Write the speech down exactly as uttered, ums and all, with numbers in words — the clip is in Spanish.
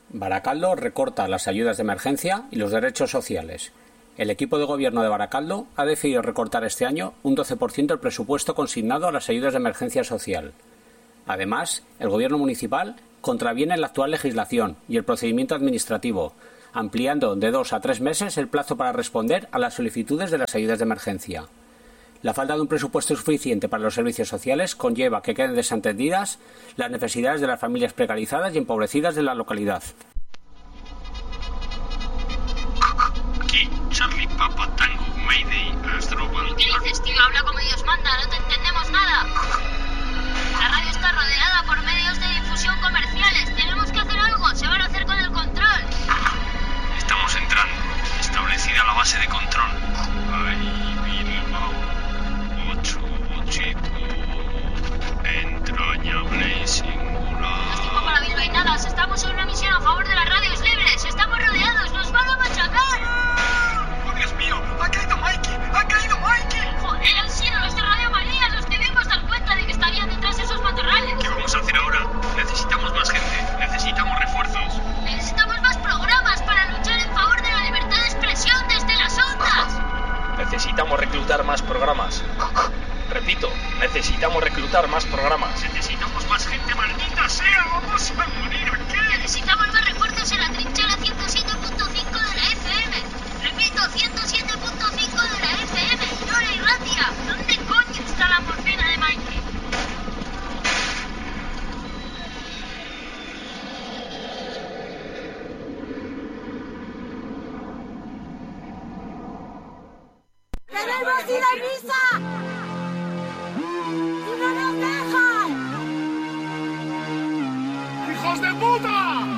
Baracaldo recorta las ayudas de emergencia y los derechos sociales. El equipo de gobierno de Baracaldo ha decidido recortar este año un doce por ciento el presupuesto consignado a las ayudas de emergencia social. Además, el gobierno municipal contraviene la actual legislación y el procedimiento administrativo, ampliando de dos a tres meses el plazo para responder a las solicitudes de las ayudas de emergencia. La falta de un presupuesto suficiente para los servicios sociales conlleva que queden desatendidas las necesidades de las familias precarizadas y empobrecidas de la localidad. Aquí, Charlie Papa Tango Mayday Asdrúbal. ¿Qué dices, tío? Habla como Dios manda, no te entendemos nada. La radio está rodeada por medios de difusión comerciales. Tenemos que hacer algo, se van a hacer con el control. Estamos entrando. Establecida la base de control. Ay, Bilbao. Ocho, ochito. Entrañable y singular. No es tiempo para bilbainadas. Estamos en una misión a favor de las radios libres. Estamos rodeados, nos van a machacar. ¡Oh, Dios mío! ¡Ha caído Mikey! ¡Ha caído Mikey! Joder, han sido los de Radio María. Nos debemos dar cuenta de que estarían detrás de esos matorrales. ¿Qué vamos a hacer ahora? Necesitamos más gente. Necesitamos refuerzos. Necesitamos más programas para luchar en favor de la libertad de expresión desde las ondas. Necesitamos reclutar más programas. Repito, necesitamos reclutar más programas. Necesitamos más gente, maldita sea. Vamos a morir aquí. Necesitamos más refuerzos en la trinchera ciento siete punto cinco de la F M. Repito, ciento siete punto cinco de la F M. Llora y ratia. ¿Dónde coño está la morfina de Mikey? ¡Queremos ir a misa! ¡Y no nos dejan! ¡Hijos de puta!